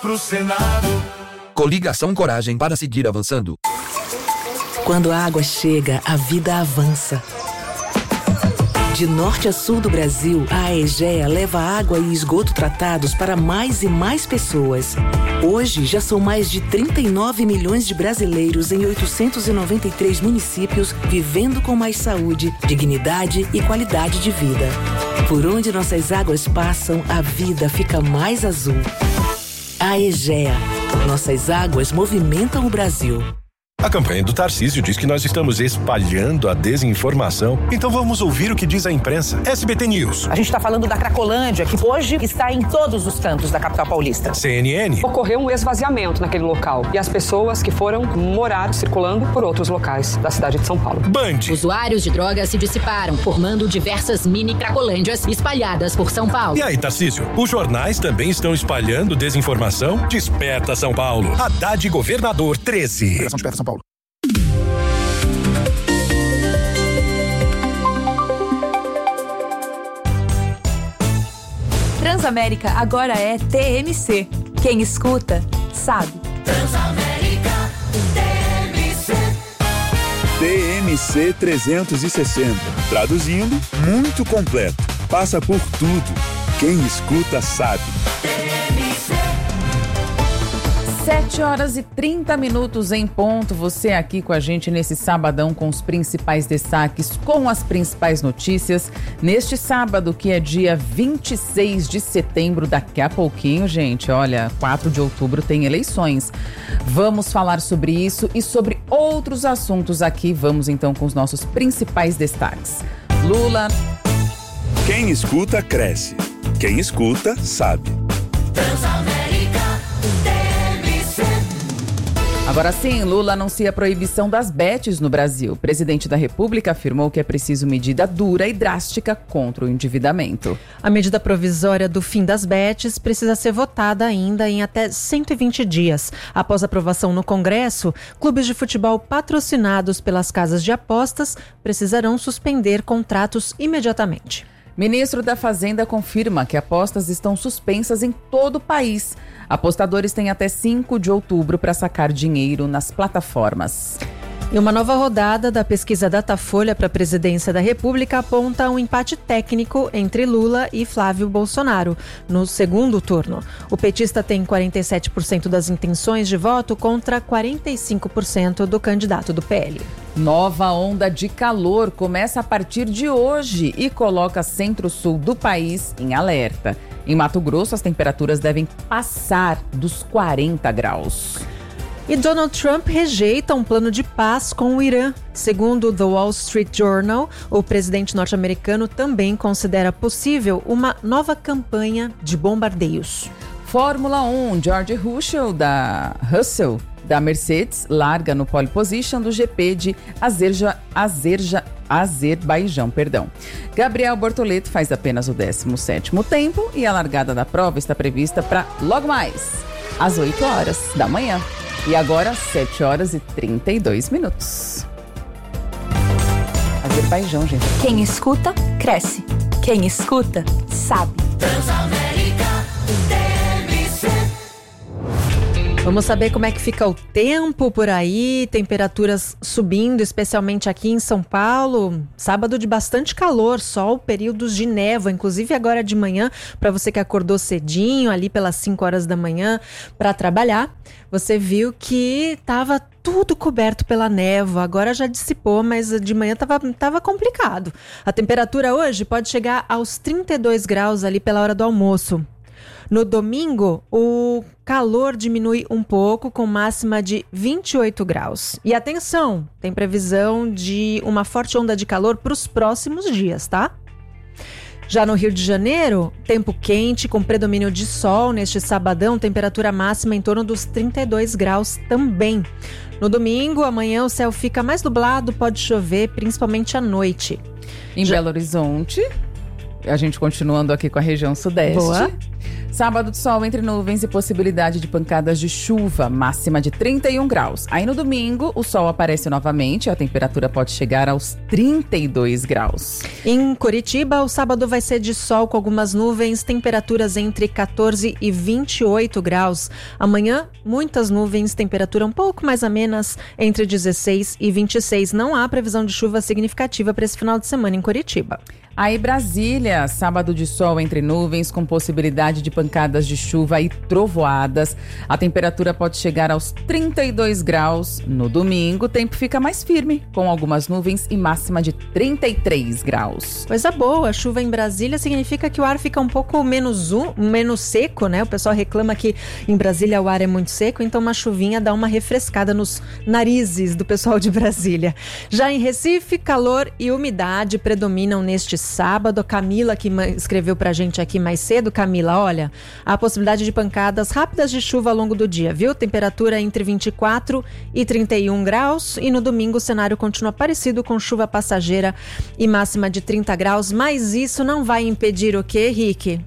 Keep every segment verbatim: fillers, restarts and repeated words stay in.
Pro Senado. Coligação Coragem para seguir avançando. Quando a água chega, a vida avança. De norte a sul do Brasil, a Aegea leva água e esgoto tratados para mais e mais pessoas. Hoje, já são mais de trinta e nove milhões de brasileiros em oitocentos e noventa e três municípios vivendo com mais saúde, dignidade e qualidade de vida. Por onde nossas águas passam, a vida fica mais azul. Aegea. Nossas águas movimentam o Brasil. A campanha do Tarcísio diz que nós estamos espalhando a desinformação. Então vamos ouvir o que diz a imprensa. S B T News. A gente está falando da Cracolândia, que hoje está em todos os cantos da capital paulista. C N N. Ocorreu um esvaziamento naquele local e as pessoas que foram morar circulando por outros locais da cidade de São Paulo. Band. Usuários de drogas se dissiparam, formando diversas mini Cracolândias espalhadas por São Paulo. E aí, Tarcísio, os jornais também estão espalhando desinformação? Desperta São Paulo. Haddad Governador treze. Desperta São Paulo. Transamérica agora é T M C. Quem escuta, sabe. Transamérica T M C. T M C trezentos e sessenta. Traduzindo, muito completo. Passa por tudo. Quem escuta, sabe. sete horas e trinta minutos em ponto. Você aqui com a gente nesse sabadão com os principais destaques, com as principais notícias. Neste sábado, que é dia vinte e seis de setembro, daqui a pouquinho, gente, olha, quatro de outubro tem eleições. Vamos falar sobre isso e sobre outros assuntos aqui. Vamos então com os nossos principais destaques. Lula. Quem escuta, cresce. Quem escuta, sabe. Agora sim, Lula anuncia a proibição das bets no Brasil. O presidente da República afirmou que é preciso medida dura e drástica contra o endividamento. A medida provisória do fim das bets precisa ser votada ainda em até cento e vinte dias. Após aprovação no Congresso, clubes de futebol patrocinados pelas casas de apostas precisarão suspender contratos imediatamente. Ministro da Fazenda confirma que apostas estão suspensas em todo o país. Apostadores têm até cinco de outubro para sacar dinheiro nas plataformas. E uma nova rodada da pesquisa Datafolha para a presidência da República aponta um empate técnico entre Lula e Flávio Bolsonaro no segundo turno. O petista tem quarenta e sete por cento das intenções de voto contra quarenta e cinco por cento do candidato do P L. Nova onda de calor começa a partir de hoje e coloca centro-sul do país em alerta. Em Mato Grosso, as temperaturas devem passar dos quarenta graus. E Donald Trump rejeita um plano de paz com o Irã. Segundo The Wall Street Journal, o presidente norte-americano também considera possível uma nova campanha de bombardeios. Fórmula um, George Russell da, Russell, da Mercedes larga no pole position do G P de Azerja, Azerja, Azerbaijão. Perdão. Gabriel Bortoleto faz apenas o décimo sétimo tempo e a largada da prova está prevista para logo mais, às oito horas da manhã. E agora, sete horas e trinta e dois minutos. Azerbaijão, gente. Quem escuta, cresce. Quem escuta, sabe. Transamérica T M C. Vamos saber como é que fica o tempo por aí, temperaturas subindo, especialmente aqui em São Paulo. Sábado de bastante calor, sol, períodos de névoa, inclusive agora de manhã, para você que acordou cedinho, ali pelas cinco horas da manhã, para trabalhar. Você viu que estava tudo coberto pela névoa, agora já dissipou, mas de manhã estava tava complicado. A temperatura hoje pode chegar aos trinta e dois graus ali pela hora do almoço. No domingo, o calor diminui um pouco, com máxima de vinte e oito graus. E atenção, tem previsão de uma forte onda de calor para os próximos dias, tá? Já no Rio de Janeiro, tempo quente com predomínio de sol neste sabadão, temperatura máxima em torno dos trinta e dois graus também. No domingo, amanhã o céu fica mais nublado, pode chover, principalmente à noite. Em Já... Belo Horizonte... A gente continuando aqui com a região sudeste. Boa. Sábado, sol entre nuvens e possibilidade de pancadas de chuva, máxima de trinta e um graus. Aí no domingo, o sol aparece novamente, a temperatura pode chegar aos trinta e dois graus. Em Curitiba, o sábado vai ser de sol com algumas nuvens, temperaturas entre catorze e vinte e oito graus. Amanhã, muitas nuvens, temperatura um pouco mais amenas, entre dezesseis e vinte e seis. Não há previsão de chuva significativa para esse final de semana em Curitiba. Aí Brasília, sábado de sol entre nuvens com possibilidade de pancadas de chuva e trovoadas. A temperatura pode chegar aos trinta e dois graus. No domingo, o tempo fica mais firme, com algumas nuvens e máxima de trinta e três graus. Coisa boa, chuva em Brasília significa que o ar fica um pouco menos, um, menos seco, né? O pessoal reclama que em Brasília o ar é muito seco, então uma chuvinha dá uma refrescada nos narizes do pessoal de Brasília. Já em Recife, calor e umidade predominam neste sábado. A Camila que escreveu pra gente aqui mais cedo. Camila, olha, há possibilidade de pancadas rápidas de chuva ao longo do dia, viu? Temperatura entre vinte e quatro e trinta e um graus e no domingo o cenário continua parecido com chuva passageira e máxima de trinta graus, mas isso não vai impedir o quê, Rick?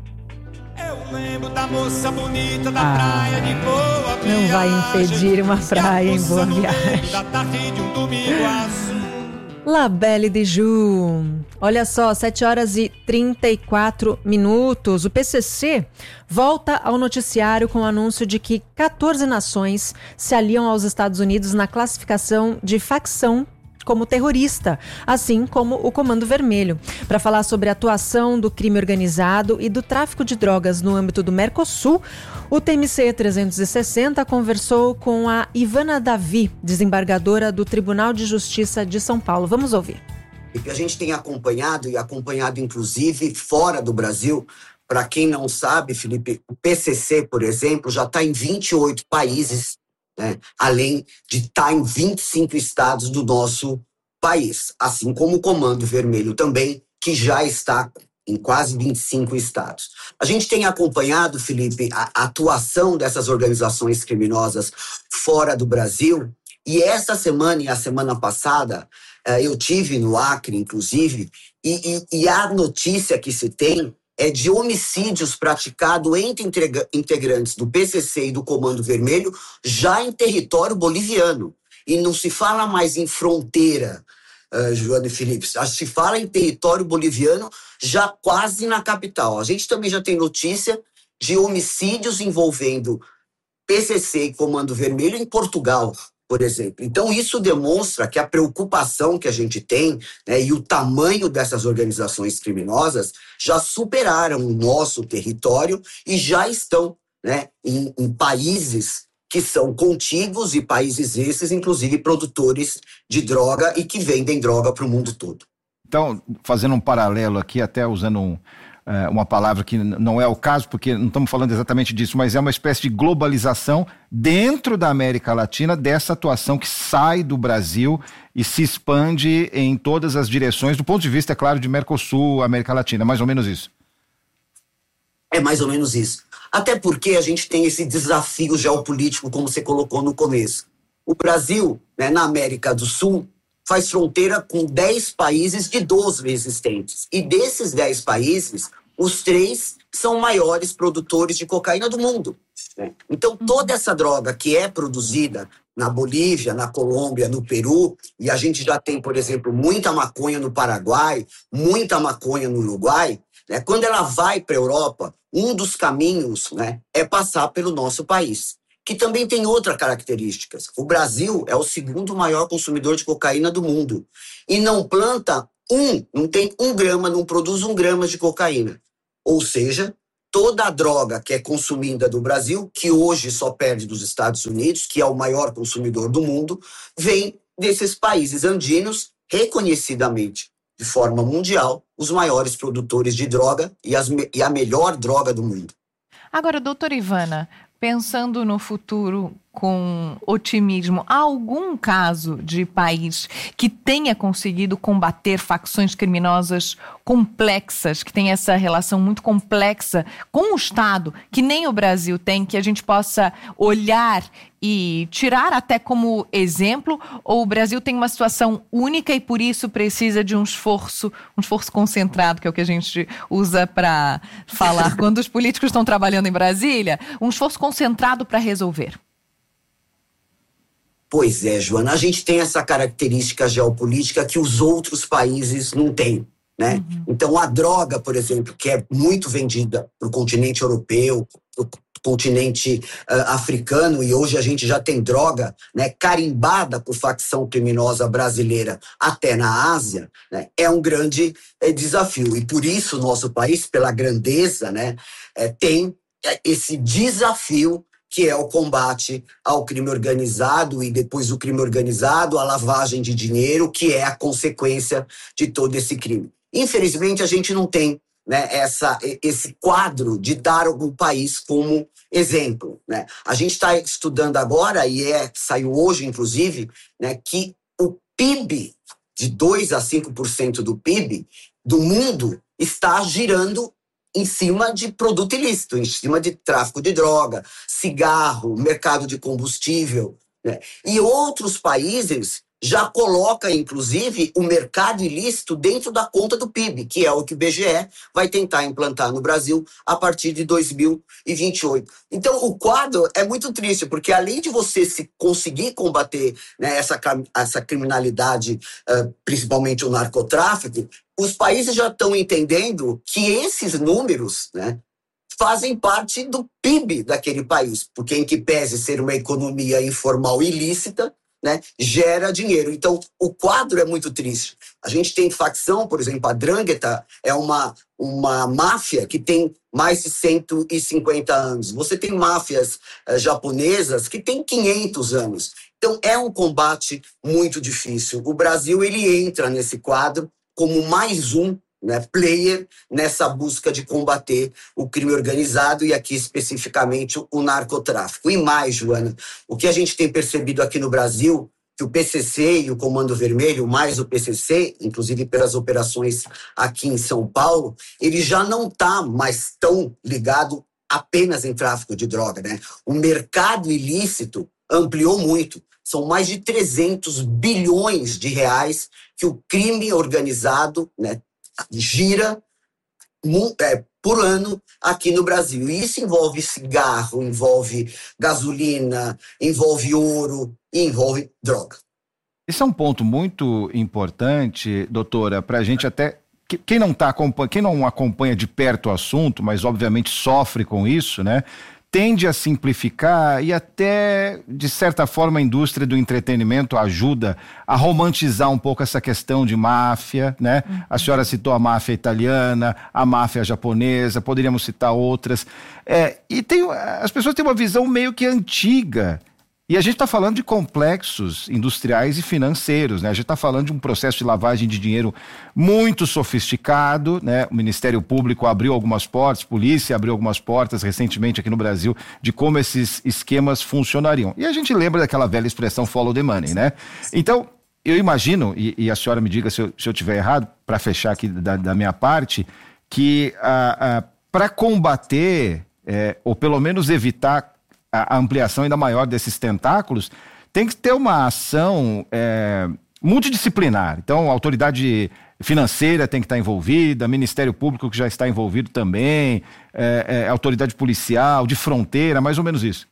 Eu lembro da moça bonita da Ah, praia de Boa Viagem. não vai impedir uma praia em Boa Viagem. Da tarde de um domingo azul. La Belle de Ju. Olha só, sete horas e trinta e quatro minutos. O P C C volta ao noticiário com o anúncio de que quatorze nações se aliam aos Estados Unidos na classificação de facção como terrorista, assim como o Comando Vermelho. Para falar sobre a atuação do crime organizado e do tráfico de drogas no âmbito do Mercosul, o T M C trezentos e sessenta conversou com a Ivana Davi, desembargadora do Tribunal de Justiça de São Paulo. Vamos ouvir. A gente tem acompanhado, e acompanhado inclusive fora do Brasil. Para quem não sabe, Felipe, o P C C, por exemplo, já está em vinte e oito países, né? Além de estar em vinte e cinco estados do nosso país, assim como o Comando Vermelho também, que já está em quase vinte e cinco estados. A gente tem acompanhado, Felipe, a atuação dessas organizações criminosas fora do Brasil, e essa semana e a semana passada eu tive no Acre, inclusive, e, e, e a notícia que se tem é de homicídios praticados entre integrantes do P C C e do Comando Vermelho já em território boliviano. E não se fala mais em fronteira, uh, Joana e Felipe, se fala em território boliviano já quase na capital. A gente também já tem notícia de homicídios envolvendo P C C e Comando Vermelho em Portugal, por exemplo. Então isso demonstra que a preocupação que a gente tem, né, e o tamanho dessas organizações criminosas já superaram o nosso território e já estão, né, em, em países que são contíguos e países esses, inclusive, produtores de droga e que vendem droga para o mundo todo. Então, fazendo um paralelo aqui, até usando um, é, uma palavra que não é o caso, porque não estamos falando exatamente disso, mas é uma espécie de globalização dentro da América Latina dessa atuação que sai do Brasil e se expande em todas as direções, do ponto de vista, é claro, de Mercosul, América Latina, mais ou menos isso. É mais ou menos isso. Até porque a gente tem esse desafio geopolítico, como você colocou no começo. O Brasil, né, na América do Sul, faz fronteira com dez países de doze existentes. E desses dez países, os três são maiores produtores de cocaína do mundo, né? Então, toda essa droga que é produzida na Bolívia, na Colômbia, no Peru, e a gente já tem, por exemplo, muita maconha no Paraguai, muita maconha no Uruguai, né? Quando ela vai para a Europa, um dos caminhos, né, é passar pelo nosso país, que também tem outras características. O Brasil é o segundo maior consumidor de cocaína do mundo e não planta um, não tem um grama, não produz um grama de cocaína. Ou seja, toda a droga que é consumida do Brasil, que hoje só perde dos Estados Unidos, que é o maior consumidor do mundo, vem desses países andinos, reconhecidamente, de forma mundial, os maiores produtores de droga e, as, e a melhor droga do mundo. Agora, doutora Ivana, pensando no futuro com otimismo. Há algum caso de país que tenha conseguido combater facções criminosas complexas, que tem essa relação muito complexa com o Estado, que nem o Brasil tem, que a gente possa olhar e tirar até como exemplo, ou o Brasil tem uma situação única e por isso precisa de um esforço, um esforço concentrado, que é o que a gente usa para falar quando os políticos estão trabalhando em Brasília, um esforço concentrado para resolver? Pois é, Joana, a gente tem essa característica geopolítica que os outros países não têm, né? Uhum. Então, a droga, por exemplo, que é muito vendida para o continente europeu, para o continente uh, africano, e hoje a gente já tem droga, né, carimbada por facção criminosa brasileira até na Ásia, né, é um grande é, desafio. E por isso o nosso país, pela grandeza, né, é, tem esse desafio que é o combate ao crime organizado e depois o crime organizado, a lavagem de dinheiro, que é a consequência de todo esse crime. Infelizmente, a gente não tem, né, essa, esse quadro de dar algum país como exemplo, né? A gente está estudando agora, e é, saiu hoje, inclusive, né, que o P I B, de dois a cinco por cento do P I B do mundo, está girando em cima de produto ilícito, em cima de tráfico de droga, cigarro, mercado de combustível, né? E outros países já colocam, inclusive, o mercado ilícito dentro da conta do P I B, que é o que o I B G E vai tentar implantar no Brasil a partir de dois mil e vinte e oito. Então, o quadro é muito triste, porque além de você se conseguir combater, né, essa, essa criminalidade, uh, principalmente o narcotráfico, os países já estão entendendo que esses números, né, fazem parte do P I B daquele país, porque em que pese ser uma economia informal ilícita, né, gera dinheiro. Então, o quadro é muito triste. A gente tem facção, por exemplo, a Drangheta é uma, uma máfia que tem mais de cento e cinquenta anos. Você tem máfias eh, japonesas que têm quinhentos anos. Então, é um combate muito difícil. O Brasil, ele entra nesse quadro como mais um, né, player nessa busca de combater o crime organizado e aqui especificamente o narcotráfico. E mais, Joana, o que a gente tem percebido aqui no Brasil, que o P C C e o Comando Vermelho, mais o P C C, inclusive pelas operações aqui em São Paulo, ele já não está mais tão ligado apenas em tráfico de droga, né? O mercado ilícito ampliou muito. São mais de trezentos bilhões de reais que o crime organizado, né, gira é, por ano aqui no Brasil. E isso envolve cigarro, envolve gasolina, envolve ouro e envolve droga. Esse é um ponto muito importante, doutora, para a gente até... Quem não, tá, quem não acompanha de perto o assunto, mas obviamente sofre com isso, né? Tende a simplificar e até, de certa forma, a indústria do entretenimento ajuda a romantizar um pouco essa questão de máfia, né? Uhum. A senhora citou a máfia italiana, a máfia japonesa, poderíamos citar outras. É, e tem, as pessoas têm uma visão meio que antiga. E a gente está falando de complexos industriais e financeiros, né? A gente está falando de um processo de lavagem de dinheiro muito sofisticado, né? O Ministério Público abriu algumas portas, polícia abriu algumas portas recentemente aqui no Brasil de como esses esquemas funcionariam. E a gente lembra daquela velha expressão follow the money, né? Então, eu imagino, e, e a senhora me diga se eu, se eu tiver errado, para fechar aqui da, da minha parte, que para combater, é, ou pelo menos evitar a ampliação ainda maior desses tentáculos, tem que ter uma ação é, multidisciplinar. Então, a autoridade financeira tem que estar envolvida, Ministério Público que já está envolvido também, é, é, autoridade policial, de fronteira, mais ou menos isso.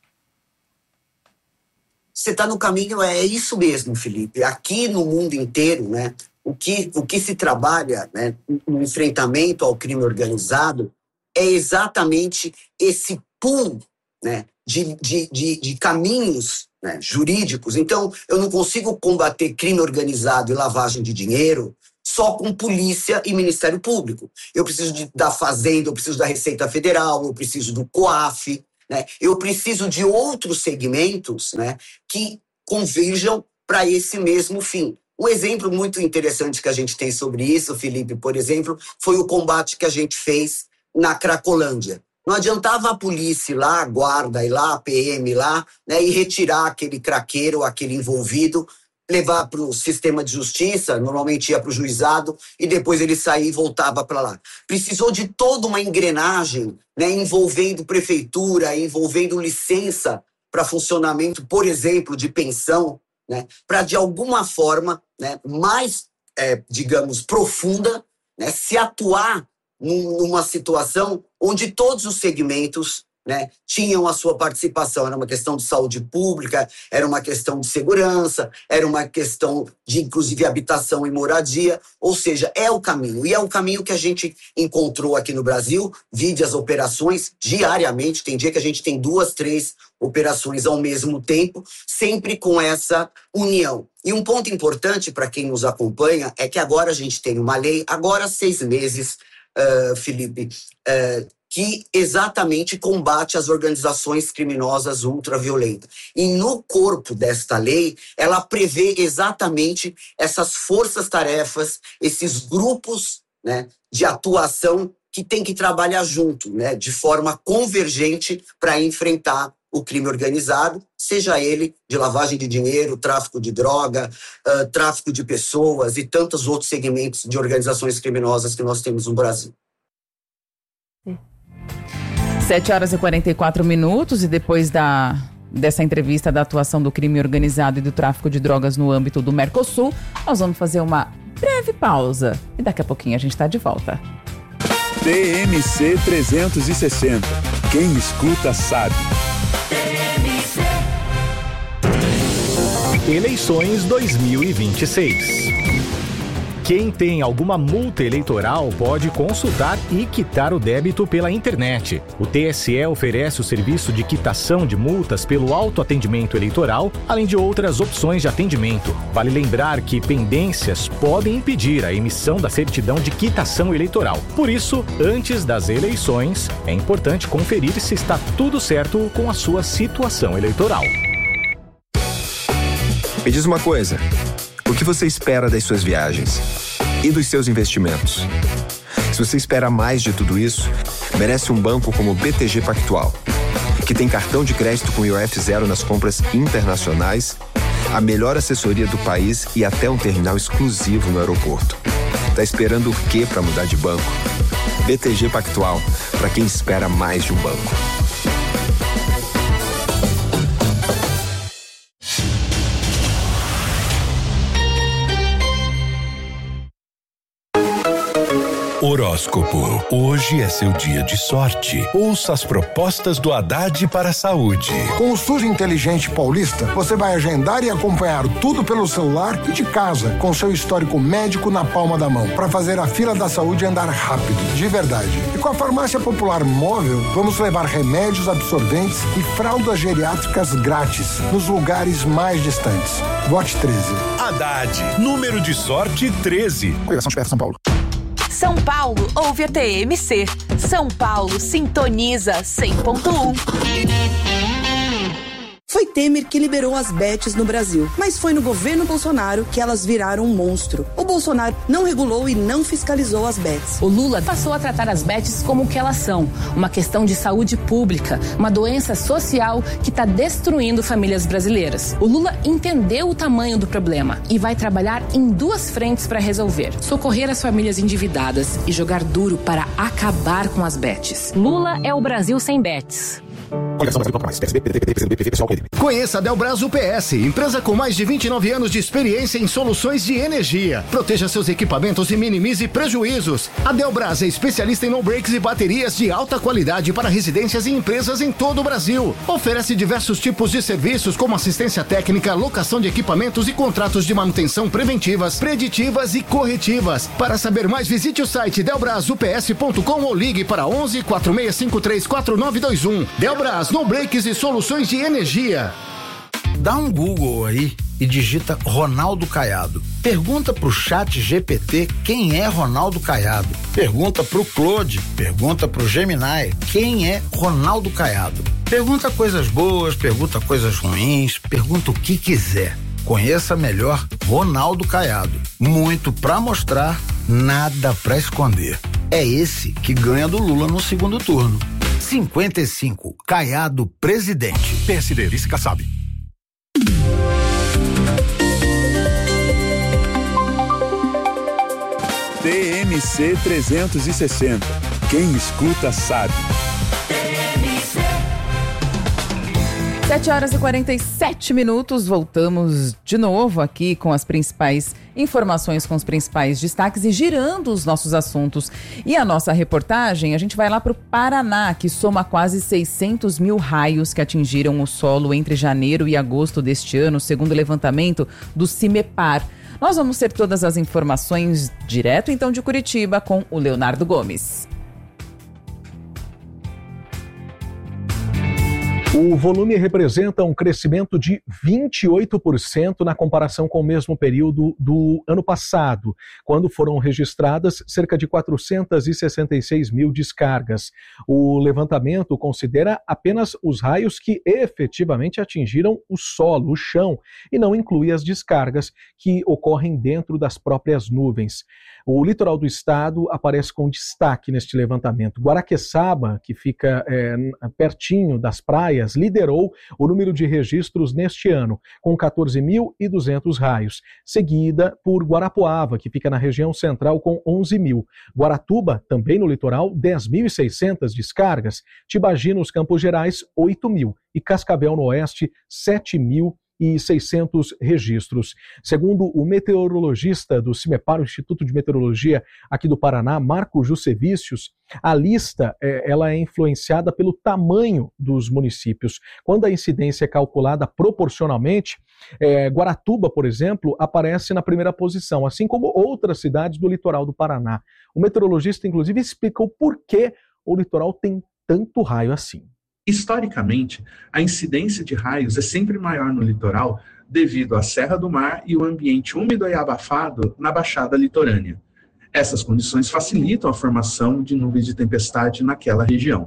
Você está no caminho, é isso mesmo, Felipe. Aqui no mundo inteiro, né, o que, o que se trabalha, né, no enfrentamento ao crime organizado é exatamente esse pool, né, De, de, de, de caminhos, né, jurídicos. Então, eu não consigo combater crime organizado e lavagem de dinheiro só com polícia e Ministério Público. Eu preciso de, da Fazenda, eu preciso da Receita Federal, eu preciso do COAF, né, eu preciso de outros segmentos, né, que converjam para esse mesmo fim. Um exemplo muito interessante que a gente tem sobre isso, Felipe, por exemplo, foi o combate que a gente fez na Cracolândia. Não adiantava a polícia ir lá, a guarda ir lá, a P M ir lá, né, e retirar aquele craqueiro, aquele envolvido, levar para o sistema de justiça, normalmente ia para o juizado, e depois ele saía e voltava para lá. Precisou de toda uma engrenagem, né, envolvendo prefeitura, envolvendo licença para funcionamento, por exemplo, de pensão, né, para de alguma forma, né, mais, é, digamos, profunda, né, se atuar numa situação onde todos os segmentos, né, tinham a sua participação. Era uma questão de saúde pública, era uma questão de segurança, era uma questão de, inclusive, habitação e moradia. Ou seja, é o caminho. E é o caminho que a gente encontrou aqui no Brasil, vide as operações diariamente. Tem dia que a gente tem duas, três operações ao mesmo tempo, sempre com essa união. E um ponto importante para quem nos acompanha é que agora a gente tem uma lei, agora há seis meses, uh, Felipe, uh, que exatamente combate as organizações criminosas ultraviolentas. E no corpo desta lei, ela prevê exatamente essas forças-tarefas, esses grupos, né, de atuação que tem que trabalhar junto, né, de forma convergente para enfrentar o crime organizado, seja ele de lavagem de dinheiro, tráfico de droga, uh, tráfico de pessoas e tantos outros segmentos de organizações criminosas que nós temos no Brasil. sete horas e quarenta e quatro minutos e depois da, dessa entrevista da atuação do crime organizado e do tráfico de drogas no âmbito do Mercosul, nós vamos fazer uma breve pausa e daqui a pouquinho a gente está de volta. T M C trezentos e sessenta. Quem escuta sabe. Eleições dois mil e vinte e seis. Quem tem alguma multa eleitoral pode consultar e quitar o débito pela internet. O T S E oferece o serviço de quitação de multas pelo autoatendimento eleitoral, além de outras opções de atendimento. Vale lembrar que pendências podem impedir a emissão da certidão de quitação eleitoral. Por isso, antes das eleições, é importante conferir se está tudo certo com a sua situação eleitoral. Me diz uma coisa. O que você espera das suas viagens e dos seus investimentos? Se você espera mais de tudo isso, merece um banco como o B T G Pactual, que tem cartão de crédito com I O F zero nas compras internacionais, a melhor assessoria do país e até um terminal exclusivo no aeroporto. Tá esperando o quê para mudar de banco? B T G Pactual, para quem espera mais de um banco. Horóscopo. Hoje é seu dia de sorte. Ouça as propostas do Haddad para a saúde. Com o SUS Inteligente Paulista, você vai agendar e acompanhar tudo pelo celular e de casa, com seu histórico médico na palma da mão, para fazer a fila da saúde andar rápido, de verdade. E com a Farmácia Popular Móvel, vamos levar remédios, absorventes e fraldas geriátricas grátis nos lugares mais distantes. Vote treze. Haddad, número de sorte treze. Coligação de São Paulo. São Paulo ouve a T M C. São Paulo sintoniza cem ponto um. Foi Temer que liberou as bets no Brasil, mas foi no governo Bolsonaro que elas viraram um monstro. O Bolsonaro não regulou e não fiscalizou as bets. O Lula passou a tratar as bets como o que elas são, uma questão de saúde pública, uma doença social que está destruindo famílias brasileiras. O Lula entendeu o tamanho do problema e vai trabalhar em duas frentes para resolver: socorrer as famílias endividadas e jogar duro para acabar com as bets. Lula é o Brasil sem bets. Conheça a Delbras U P S, empresa com mais de vinte e nove anos de experiência em soluções de energia. Proteja seus equipamentos e minimize prejuízos. A Delbras é especialista em no-breaks e baterias de alta qualidade para residências e empresas em todo o Brasil. Oferece diversos tipos de serviços como assistência técnica, locação de equipamentos e contratos de manutenção preventivas, preditivas e corretivas. Para saber mais, visite o site delbras u p s ponto com ou ligue para onze, quatro seis cinco três, quatro nove dois um. Delbras, no-breaks e soluções de energia. Dá um Google aí e digita Ronaldo Caiado. Pergunta pro chat G P T quem é Ronaldo Caiado. Pergunta pro Claude, pergunta pro Gemini quem é Ronaldo Caiado. Pergunta coisas boas, pergunta coisas ruins, pergunta o que quiser. Conheça melhor Ronaldo Caiado. Muito pra mostrar, nada pra esconder. É esse que ganha do Lula no segundo turno. cinquenta e cinco, Caiado Presidente. P S D, Vice Kassab. T M C trezentos e sessenta. Quem escuta sabe. sete horas e quarenta e sete minutos, voltamos de novo aqui com as principais informações, com os principais destaques e girando os nossos assuntos. E a nossa reportagem, a gente vai lá para o Paraná, que soma quase seiscentos mil raios que atingiram o solo entre janeiro e agosto deste ano, segundo o levantamento do CIMEPAR. Nós vamos ter todas as informações direto então de Curitiba com o Leonardo Gomes. O volume representa um crescimento de vinte e oito por cento na comparação com o mesmo período do ano passado, quando foram registradas cerca de quatrocentos e sessenta e seis mil descargas. O levantamento considera apenas os raios que efetivamente atingiram o solo, o chão, e não inclui as descargas que ocorrem dentro das próprias nuvens. O litoral do estado aparece com destaque neste levantamento. Guaraqueçaba, que fica é, pertinho das praias, liderou o número de registros neste ano, com quatorze mil e duzentos raios, seguida por Guarapuava, que fica na região central, com onze mil. Guaratuba, também no litoral, dez mil e seiscentas descargas. Tibagi, nos Campos Gerais, oito mil. E Cascavel, no oeste, sete mil e seiscentos registros. Segundo o meteorologista do CIMEPAR, o Instituto de Meteorologia aqui do Paraná, Marco Jussevicius, a lista é, ela é influenciada pelo tamanho dos municípios. Quando a incidência é calculada proporcionalmente, é, Guaratuba, por exemplo, aparece na primeira posição, assim como outras cidades do litoral do Paraná. O meteorologista, inclusive, explicou por que o litoral tem tanto raio assim. Historicamente, a incidência de raios é sempre maior no litoral devido à Serra do Mar e o ambiente úmido e abafado na Baixada Litorânea. Essas condições facilitam a formação de nuvens de tempestade naquela região.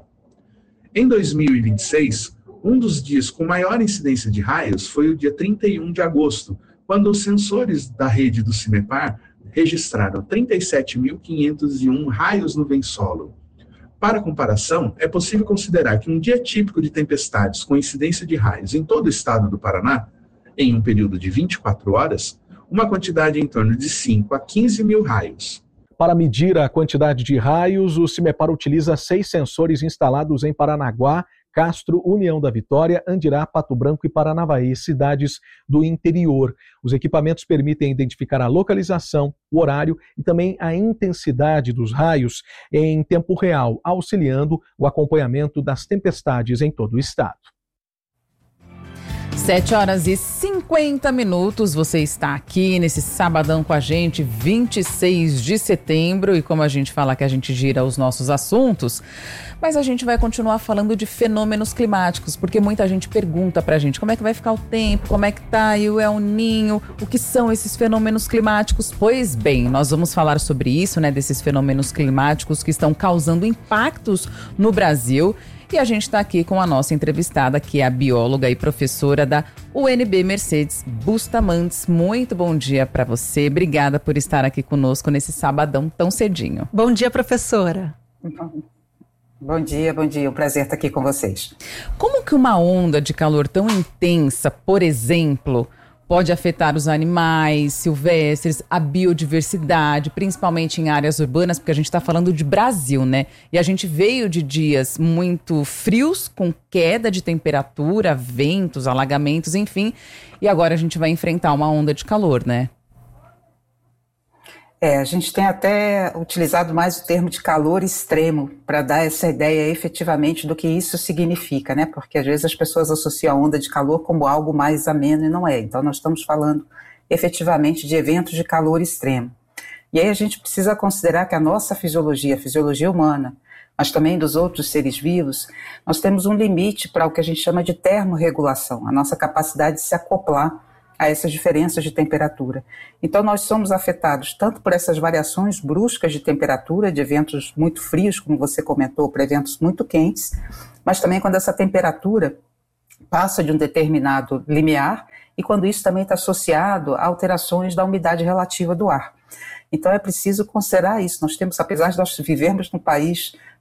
Em dois mil e vinte e seis, um dos dias com maior incidência de raios foi o dia trinta e um de agosto, quando os sensores da rede do CIMEPAR registraram trinta e sete mil quinhentos e um raios no vem-solo. Para comparação, é possível considerar que um dia típico de tempestades com incidência de raios em todo o estado do Paraná, em um período de vinte e quatro horas, uma quantidade em torno de cinco a quinze mil raios. Para medir a quantidade de raios, o CIMEPAR utiliza seis sensores instalados em Paranaguá, Castro, União da Vitória, Andirá, Pato Branco e Paranavaí, cidades do interior. Os equipamentos permitem identificar a localização, o horário e também a intensidade dos raios em tempo real, auxiliando o acompanhamento das tempestades em todo o estado. sete horas e cinquenta minutos, você está aqui nesse sabadão com a gente, vinte e seis de setembro, e como a gente fala que a gente gira os nossos assuntos, mas a gente vai continuar falando de fenômenos climáticos, porque muita gente pergunta pra gente como é que vai ficar o tempo, como é que tá aí o El Ninho, o que são esses fenômenos climáticos? Pois bem, nós vamos falar sobre isso, né, desses fenômenos climáticos que estão causando impactos no Brasil. E a gente está aqui com a nossa entrevistada, que é a bióloga e professora da U N B Mercedes Bustamantes. Muito bom dia para você. Obrigada por estar aqui conosco nesse sabadão tão cedinho. Bom dia, professora. Bom dia, bom dia. Um prazer estar aqui com vocês. Como que uma onda de calor tão intensa, por exemplo, pode afetar os animais silvestres, a biodiversidade, principalmente em áreas urbanas, porque a gente está falando de Brasil, né? E a gente veio de dias muito frios, com queda de temperatura, ventos, alagamentos, enfim. E agora a gente vai enfrentar uma onda de calor, né? É, a gente tem até utilizado mais o termo de calor extremo para dar essa ideia efetivamente do que isso significa, né? Porque às vezes as pessoas associam a onda de calor como algo mais ameno e não é. Então nós estamos falando efetivamente de eventos de calor extremo. E aí a gente precisa considerar que a nossa fisiologia, a fisiologia humana, mas também dos outros seres vivos, nós temos um limite para o que a gente chama de termorregulação, a nossa capacidade de se acoplar a essas diferenças de temperatura. Então nós somos afetados tanto por essas variações bruscas de temperatura, de eventos muito frios, como você comentou, para eventos muito quentes, mas também quando essa temperatura passa de um determinado limiar e quando isso também está associado a alterações da umidade relativa do ar. Então é preciso considerar isso. Nós temos, apesar de nós vivermos num país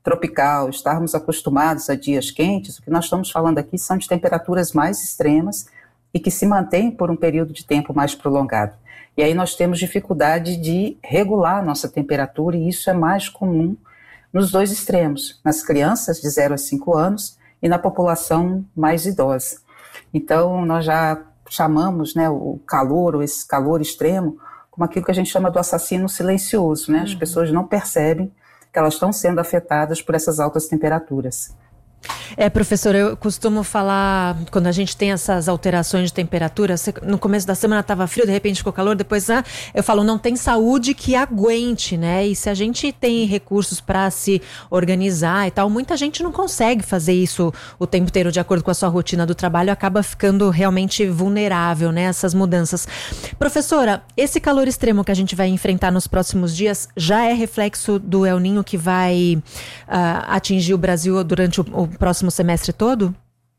tropical, estarmos acostumados a dias quentes, o que nós estamos falando aqui são de temperaturas mais extremas e que se mantêm por um período de tempo mais prolongado. E aí nós temos dificuldade de regular a nossa temperatura, e isso é mais comum nos dois extremos, nas crianças de zero a cinco anos e na população mais idosa. Então, nós já chamamos, né, o calor, ou esse calor extremo, como aquilo que a gente chama do assassino silencioso, né? As Uhum. pessoas não percebem que elas estão sendo afetadas por essas altas temperaturas. É, professora, eu costumo falar, quando a gente tem essas alterações de temperatura, no começo da semana estava frio, de repente ficou calor, depois ah, eu falo, não tem saúde que aguente, né? E se a gente tem recursos para se organizar e tal, muita gente não consegue fazer isso o tempo inteiro de acordo com a sua rotina do trabalho, acaba ficando realmente vulnerável, né? Essas mudanças. Professora, esse calor extremo que a gente vai enfrentar nos próximos dias já é reflexo do El Niño que vai uh, atingir o Brasil durante o, o próximo semestre todo?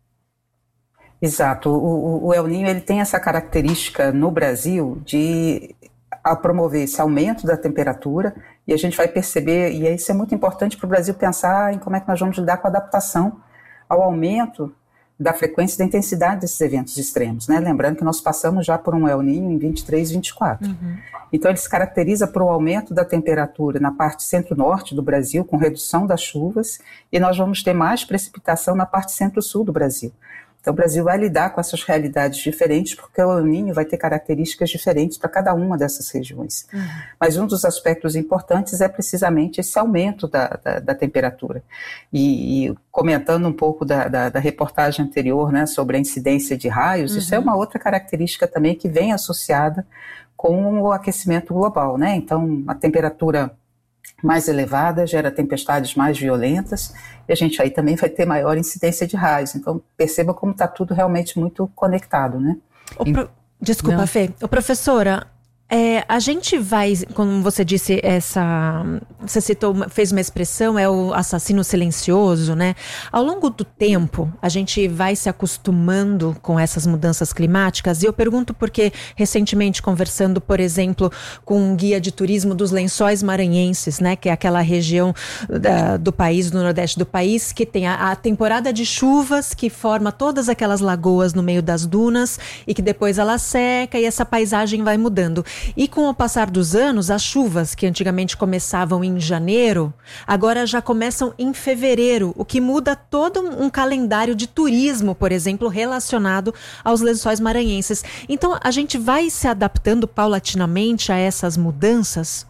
Exato. O, o El Niño, ele tem essa característica no Brasil de a promover esse aumento da temperatura, e a gente vai perceber, e isso é muito importante para o Brasil pensar em como é que nós vamos lidar com a adaptação ao aumento da frequência e da intensidade desses eventos extremos, né? Lembrando que nós passamos já por um El Niño em vinte e três, vinte e quatro. Uhum. Então ele se caracteriza por um aumento da temperatura na parte centro-norte do Brasil, com redução das chuvas, e nós vamos ter mais precipitação na parte centro-sul do Brasil. Então o Brasil vai lidar com essas realidades diferentes, porque o El Niño vai ter características diferentes para cada uma dessas regiões. Uhum. Mas um dos aspectos importantes é precisamente esse aumento da, da, da temperatura. E, e comentando um pouco da, da, da reportagem anterior, né, sobre a incidência de raios, uhum. isso é uma outra característica também que vem associada com o aquecimento global, né? Então a temperatura mais elevada gera tempestades mais violentas, e a gente aí também vai ter maior incidência de raios. Então perceba como está tudo realmente muito conectado, né? O pro... Desculpa, Não. Fê. O professora, é, a gente vai, como você disse, essa, você citou, fez uma expressão, é o assassino silencioso, né? Ao longo do tempo, a gente vai se acostumando com essas mudanças climáticas, e eu pergunto porque, recentemente, conversando, por exemplo, com um guia de turismo dos Lençóis Maranhenses, né? Que é aquela região da, do país, do nordeste do país, que tem a, a temporada de chuvas, que forma todas aquelas lagoas no meio das dunas, e que depois ela seca, e essa paisagem vai mudando. E com o passar dos anos, as chuvas que antigamente começavam em janeiro, agora já começam em fevereiro, o que muda todo um calendário de turismo, por exemplo, relacionado aos Lençóis Maranhenses. Então, a gente vai se adaptando paulatinamente a essas mudanças?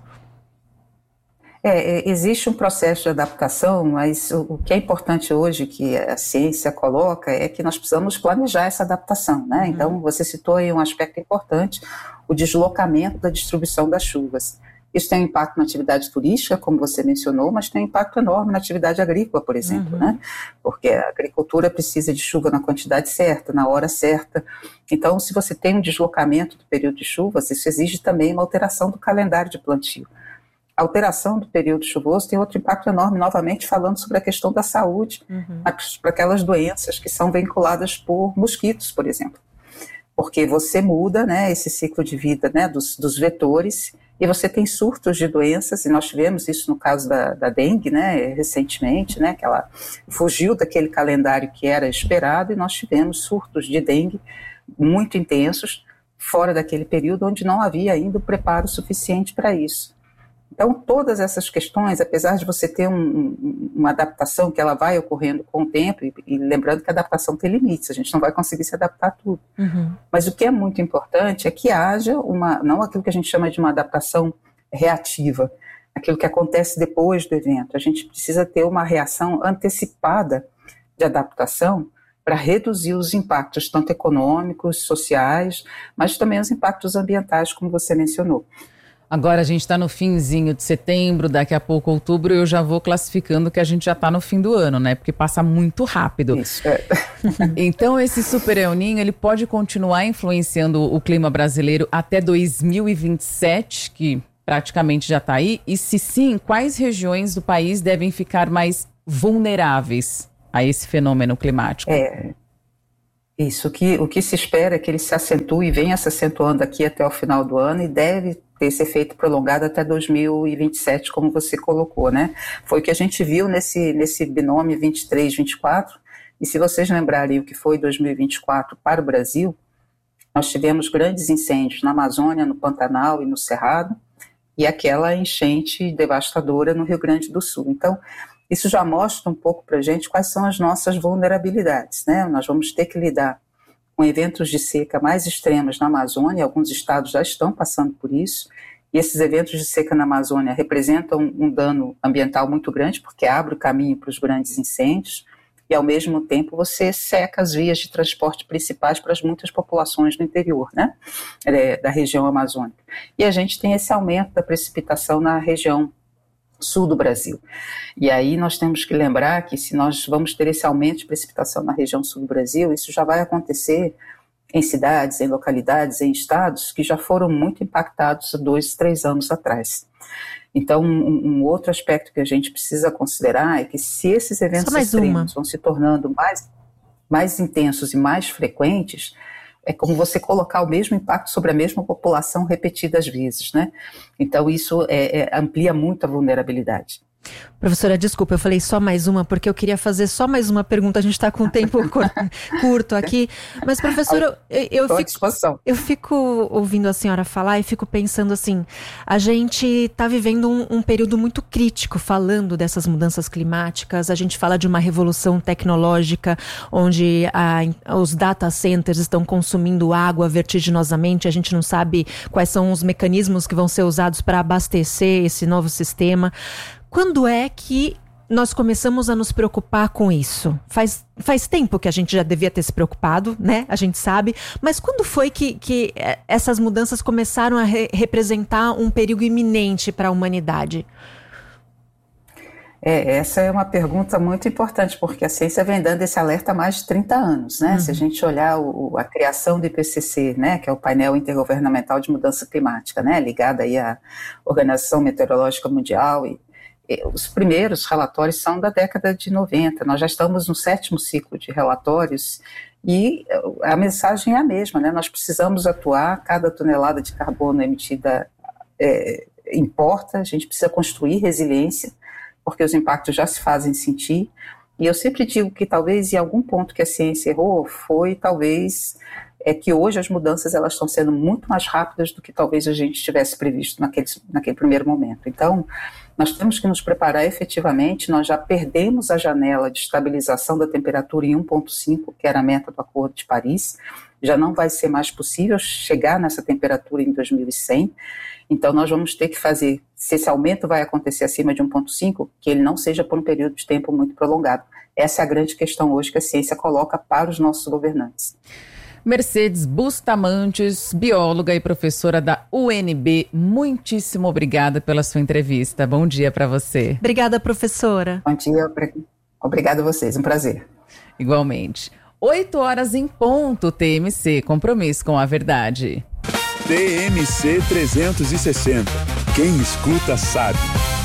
É, existe um processo de adaptação, mas o, o que é importante hoje que a ciência coloca é que nós precisamos planejar essa adaptação, né? Uhum. Então, você citou aí um aspecto importante, o deslocamento da distribuição das chuvas. Isso tem um impacto na atividade turística, como você mencionou, mas tem um impacto enorme na atividade agrícola, por exemplo, uhum. né? Porque a agricultura precisa de chuva na quantidade certa, na hora certa. Então, se você tem um deslocamento do período de chuvas, isso exige também uma alteração do calendário de plantio. A alteração do período chuvoso tem outro impacto enorme, novamente falando sobre a questão da saúde, uhum. para aquelas doenças que são vinculadas por mosquitos, por exemplo. Porque você muda, né, esse ciclo de vida, né, dos, dos vetores, e você tem surtos de doenças, e nós tivemos isso no caso da, da dengue, né, recentemente, né, que ela fugiu daquele calendário que era esperado, e nós tivemos surtos de dengue muito intensos, fora daquele período onde não havia ainda o preparo suficiente para isso. Então, todas essas questões, apesar de você ter um, uma adaptação que ela vai ocorrendo com o tempo, e, e lembrando que a adaptação tem limites, a gente não vai conseguir se adaptar a tudo. Uhum. Mas o que é muito importante é que haja uma, não aquilo que a gente chama de uma adaptação reativa, aquilo que acontece depois do evento. A gente precisa ter uma reação antecipada de adaptação para reduzir os impactos, tanto econômicos, sociais, mas também os impactos ambientais, como você mencionou. Agora a gente está no finzinho de setembro, daqui a pouco outubro, eu já vou classificando que a gente já está no fim do ano, né? Porque passa muito rápido. Isso, é. Então esse Super El Niño, ele pode continuar influenciando o clima brasileiro até dois mil e vinte e sete, que praticamente já está aí? E se sim, quais regiões do país devem ficar mais vulneráveis a esse fenômeno climático? É... Isso, o que, o que se espera é que ele se acentue e venha se acentuando aqui até o final do ano, e deve ter esse efeito prolongado até dois mil e vinte e sete, como você colocou, né? Foi o que a gente viu nesse, nesse binômio vinte e três, vinte e quatro, e se vocês lembrarem o que foi dois mil e vinte e quatro para o Brasil, nós tivemos grandes incêndios na Amazônia, no Pantanal e no Cerrado, e aquela enchente devastadora no Rio Grande do Sul. Então, isso já mostra um pouco para a gente quais são as nossas vulnerabilidades, né? Nós vamos ter que lidar com eventos de seca mais extremos na Amazônia, alguns estados já estão passando por isso, e esses eventos de seca na Amazônia representam um dano ambiental muito grande, porque abre o caminho para os grandes incêndios, e ao mesmo tempo você seca as vias de transporte principais para as muitas populações do interior, né, é, da região amazônica. E a gente tem esse aumento da precipitação na região sul do Brasil. E aí nós temos que lembrar que se nós vamos ter esse aumento de precipitação na região sul do Brasil, isso já vai acontecer em cidades, em localidades, em estados que já foram muito impactados há dois, três anos atrás. Então, um, um outro aspecto que a gente precisa considerar é que se esses eventos extremos uma. vão se tornando mais, mais intensos e mais frequentes, é como você colocar o mesmo impacto sobre a mesma população repetidas vezes, né? Então, isso é, é, amplia muito a vulnerabilidade. Professora, desculpa, eu falei só mais uma, porque eu queria fazer só mais uma pergunta, a gente está com um tempo curto aqui, mas professora, eu, eu, fico, eu fico ouvindo a senhora falar e fico pensando assim, a gente está vivendo um, um período muito crítico falando dessas mudanças climáticas, a gente fala de uma revolução tecnológica, onde a, os data centers estão consumindo água vertiginosamente, a gente não sabe quais são os mecanismos que vão ser usados para abastecer esse novo sistema. Quando é que nós começamos a nos preocupar com isso? Faz, faz tempo que a gente já devia ter se preocupado, né? A gente sabe. Mas quando foi que, que essas mudanças começaram a re- representar um perigo iminente para a humanidade? É, essa é uma pergunta muito importante, porque a ciência vem dando esse alerta há mais de trinta anos, né? Uhum. Se a gente olhar o, a criação do I P C C, né, que é o painel intergovernamental de mudança climática, né, ligado aí à Organização Meteorológica Mundial, e os primeiros relatórios são da década de noventa, nós já estamos no sétimo ciclo de relatórios e a mensagem é a mesma, né? Nós precisamos atuar, cada tonelada de carbono emitida é, importa, a gente precisa construir resiliência, porque os impactos já se fazem sentir, e eu sempre digo que talvez em algum ponto que a ciência errou foi talvez é que hoje as mudanças elas estão sendo muito mais rápidas do que talvez a gente tivesse previsto naquele, naquele primeiro momento. Então, nós temos que nos preparar efetivamente, nós já perdemos a janela de estabilização da temperatura em um ponto cinco, que era a meta do Acordo de Paris, já não vai ser mais possível chegar nessa temperatura em dois mil e cem, então nós vamos ter que fazer, se esse aumento vai acontecer acima de um ponto cinco, que ele não seja por um período de tempo muito prolongado. Essa é a grande questão hoje que a ciência coloca para os nossos governantes. Mercedes Bustamantes, bióloga e professora da U N B, muitíssimo obrigada pela sua entrevista. Bom dia para você. Obrigada, professora. Bom dia, obrigada a vocês, um prazer. Igualmente. Oito horas em ponto, T M C, compromisso com a verdade. T M C trezentos e sessenta, quem escuta sabe.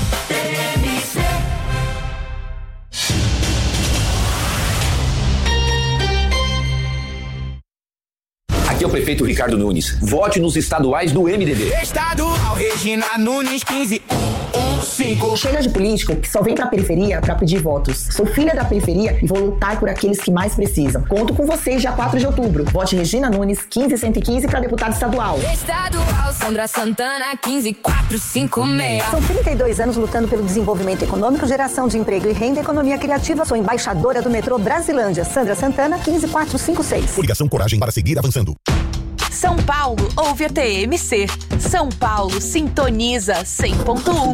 Aqui é o prefeito Ricardo Nunes. Vote nos estaduais do M D B. Estadual Regina Nunes quinze um cinco. Chega de político que só vem pra periferia pra pedir votos. Sou filha da periferia e vou lutar por aqueles que mais precisam. Conto com vocês dia quatro de outubro. Vote Regina Nunes quinze cento e quinze pra deputado estadual. Estadual Sandra Santana quinze quatro cinco seis. São trinta e dois anos lutando pelo desenvolvimento econômico, geração de emprego e renda, economia criativa. Sou embaixadora do metrô Brasilândia. Sandra Santana quinze quatro cinco seis. Coligação Coragem para seguir avançando. São Paulo ouve a T M C. São Paulo sintoniza cem ponto um.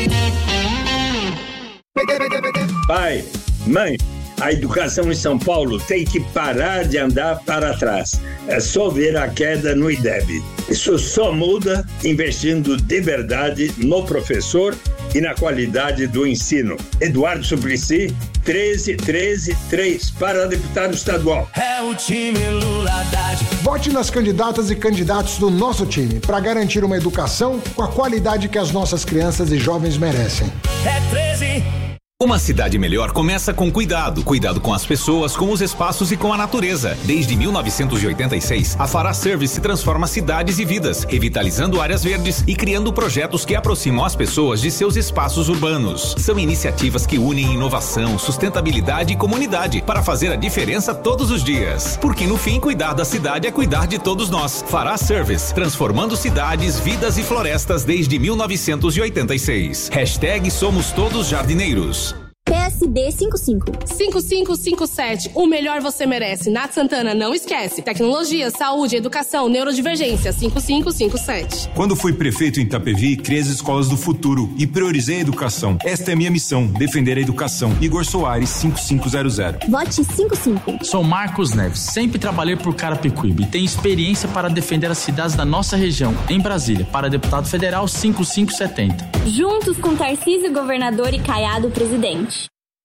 Pai, mãe, a educação em São Paulo tem que parar de andar para trás. É só ver a queda no I D E B. Isso só muda investindo de verdade no professor e na qualidade do ensino. Eduardo Suplicy, treze treze três para deputado estadual. É o time Lula Haddad. Vote nas candidatas e candidatos do nosso time para garantir uma educação com a qualidade que as nossas crianças e jovens merecem. É treze Uma cidade melhor começa com cuidado. Cuidado com as pessoas, com os espaços e com a natureza. Desde mil novecentos e oitenta e seis, a Fará Service transforma cidades e vidas, revitalizando áreas verdes e criando projetos que aproximam as pessoas de seus espaços urbanos. São iniciativas que unem inovação, sustentabilidade e comunidade para fazer a diferença todos os dias. Porque no fim, cuidar da cidade é cuidar de todos nós. Fará Service, transformando cidades, vidas e florestas desde mil novecentos e oitenta e seis. Hashtag Somos Todos Jardineiros. P S D cinquenta e cinco. cinco cinco cinco sete. O melhor você merece. Nath Santana, não esquece. Tecnologia, saúde, educação, neurodivergência. cinco cinco cinco sete. Quando fui prefeito em Itapevi, criei as escolas do futuro e priorizei a educação. Esta é a minha missão, defender a educação. Igor Soares, cinco cinco zero zero. Vote cinquenta e cinco. Sou Marcos Neves. Sempre trabalhei por Carapicuíba e tenho experiência para defender as cidades da nossa região, em Brasília. Para deputado federal, cinco cinco setenta. Juntos com Tarcísio, governador, e Caiado, presidente.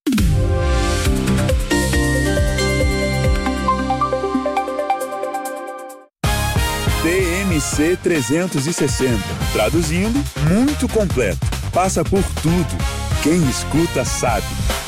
T M C trezentos e sessenta. Traduzindo, muito completo. Passa por tudo. Quem escuta sabe.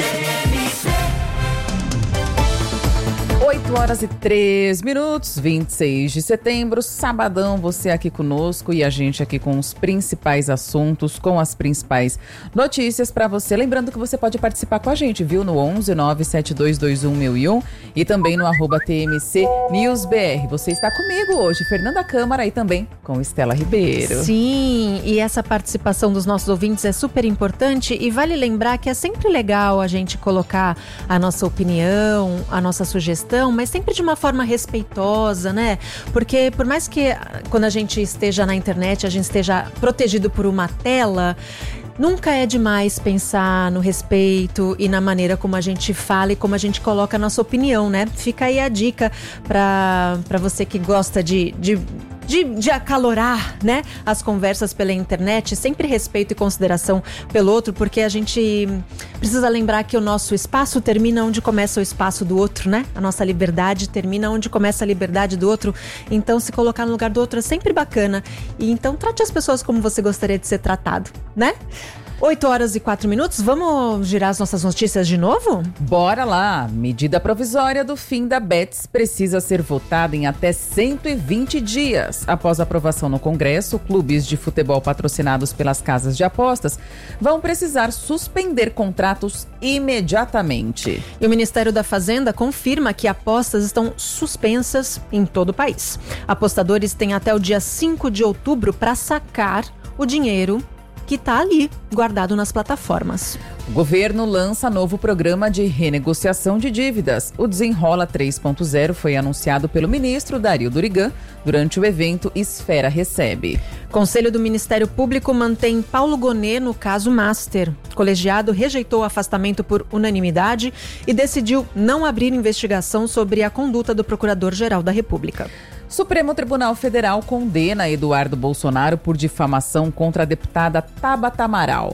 oito horas e três minutos, vinte e seis de setembro, sabadão, você aqui conosco e a gente aqui com os principais assuntos, com as principais notícias para você. Lembrando que você pode participar com a gente, viu? No onze nove sete dois dois um mil e um e também no arroba T M C News B R. Você está comigo hoje, Fernanda Câmara, e também com Estela Ribeiro. Sim, e essa participação dos nossos ouvintes é super importante e vale lembrar que é sempre legal a gente colocar a nossa opinião, a nossa sugestão, mas sempre de uma forma respeitosa, né? Porque por mais que quando a gente esteja na internet, a gente esteja protegido por uma tela, nunca é demais pensar no respeito e na maneira como a gente fala e como a gente coloca a nossa opinião, né? Fica aí a dica para para você que gosta de... de De, de acalorar, né, as conversas pela internet, sempre respeito e consideração pelo outro, porque a gente precisa lembrar que o nosso espaço termina onde começa o espaço do outro, né? A nossa liberdade termina onde começa a liberdade do outro. Então, se colocar no lugar do outro é sempre bacana. E então, trate as pessoas como você gostaria de ser tratado, né? oito horas e quatro minutos, vamos girar as nossas notícias de novo? Bora lá! Medida provisória do fim da Bets precisa ser votada em até cento e vinte dias. Após a aprovação no Congresso, clubes de futebol patrocinados pelas casas de apostas vão precisar suspender contratos imediatamente. E o Ministério da Fazenda confirma que apostas estão suspensas em todo o país. Apostadores têm até o dia cinco de outubro para sacar o dinheiro que está ali, guardado nas plataformas. O governo lança novo programa de renegociação de dívidas. O Desenrola três ponto zero foi anunciado pelo ministro Dario Durigan durante o evento Esfera Recebe. Conselho do Ministério Público mantém Paulo Gonet no caso Master. O colegiado rejeitou o afastamento por unanimidade e decidiu não abrir investigação sobre a conduta do Procurador-Geral da República. Supremo Tribunal Federal condena Eduardo Bolsonaro por difamação contra a deputada Tabata Amaral.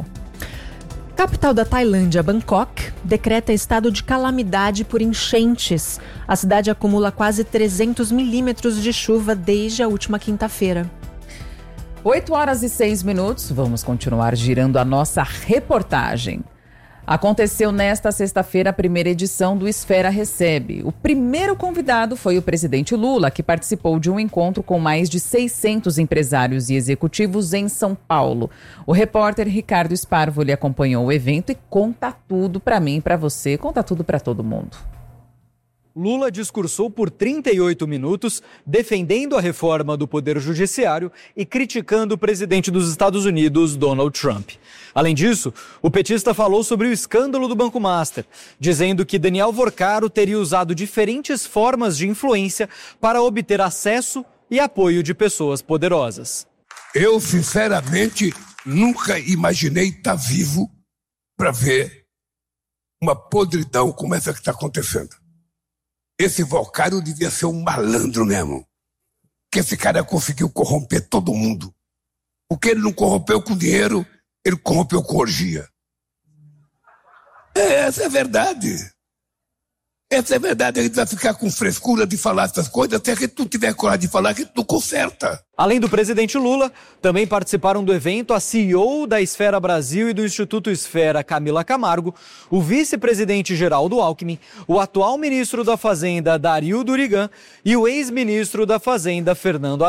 Capital da Tailândia, Bangkok, decreta estado de calamidade por enchentes. A cidade acumula quase trezentos milímetros de chuva desde a última quinta-feira. oito horas e seis minutos, vamos continuar girando a nossa reportagem. Aconteceu nesta sexta-feira a primeira edição do Esfera Recebe. O primeiro convidado foi o presidente Lula, que participou de um encontro com mais de seiscentos empresários e executivos em São Paulo. O repórter Ricardo Sparvoli acompanhou o evento e conta tudo para mim e para você, conta tudo para todo mundo. Lula discursou por trinta e oito minutos, defendendo a reforma do Poder Judiciário e criticando o presidente dos Estados Unidos, Donald Trump. Além disso, o petista falou sobre o escândalo do Banco Master, dizendo que Daniel Vorcaro teria usado diferentes formas de influência para obter acesso e apoio de pessoas poderosas. Eu, sinceramente, nunca imaginei estar vivo para ver uma podridão como essa que está acontecendo. Esse Vorcaro devia ser um malandro mesmo. Que esse cara conseguiu corromper todo mundo. O que ele não corrompeu com dinheiro, ele corrompeu com orgia. É, essa é a verdade. Essa é a verdade, a gente vai ficar com frescura de falar essas coisas, até que tu tiver coragem de falar que tu conserta. Além do presidente Lula, também participaram do evento a C E O da Esfera Brasil e do Instituto Esfera, Camila Camargo, o vice-presidente Geraldo Alckmin, o atual ministro da Fazenda, Dario Durigan, e o ex-ministro da Fazenda, Fernando